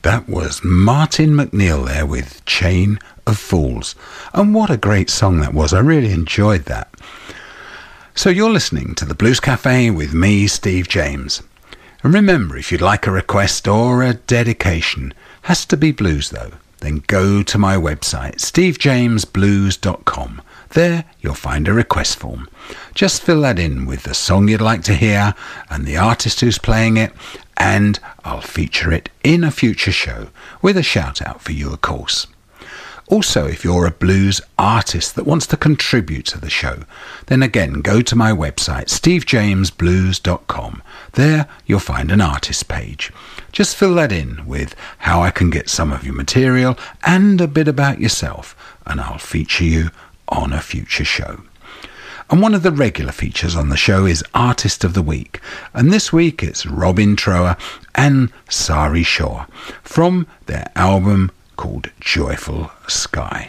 That was Martin McNeil there with Chain of Fools. And what a great song that was. I really enjoyed that. So you're listening to the Blues Cafe with me, Steve James. And remember, if you'd like a request or a dedication, has to be blues though, then go to my website, stevejamesblues.com. There you'll find a request form. Just fill that in with the song you'd like to hear and the artist who's playing it, and I'll feature it in a future show with a shout out for you, of course. Also, if you're a blues artist that wants to contribute to the show, then again go to my website, stevejamesblues.com. There you'll find an artist page. Just fill that in with how I can get some of your material and a bit about yourself, and I'll feature you on a future show. And one of the regular features on the show is Artist of the Week, and this week it's Robin Trower and Sari Shaw from their album called Joyful Sky.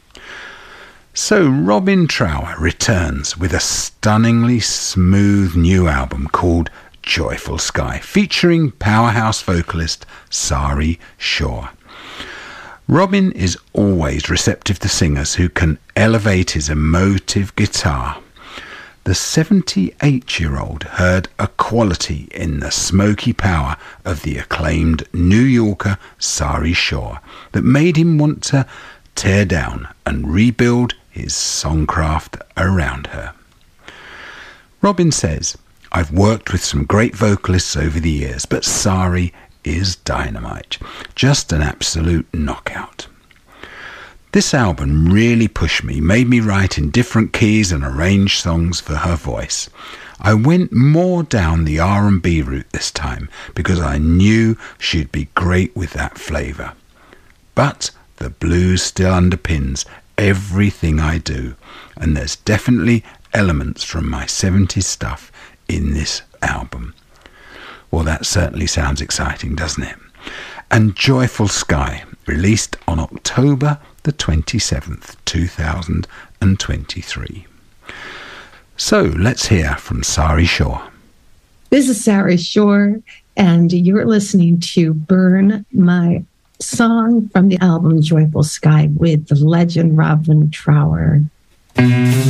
So Robin Trower returns with a stunningly smooth new album called Joyful Sky, featuring powerhouse vocalist Sari Shaw. Robin is always receptive to singers who can elevate his emotive guitar. The 78-year-old heard a quality in the smoky power of the acclaimed New Yorker Sari Shaw that made him want to tear down and rebuild his songcraft around her. Robin says, "I've worked with some great vocalists over the years, but Sari is dynamite, just an absolute knockout. This album really pushed me, made me write in different keys and arrange songs for her voice. I went more down the R&B route this time because I knew she'd be great with that flavour. But the blues still underpins everything I do, and there's definitely elements from my 70s stuff in this album." Well, that certainly sounds exciting, doesn't it? And Joyful Sky, released on October the 27th, 2023. So let's hear from Sari Shaw. This is Sari Shaw, and you're listening to Burn, my song from the album Joyful Sky with the legend Robin Trower.